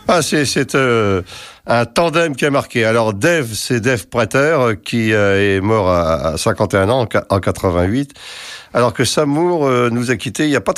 Ah, c'est un tandem qui a marqué. Alors Dave, c'est Dave Prater qui est mort à 51 ans en 88, alors que Sam Moore nous a quittés il y a pas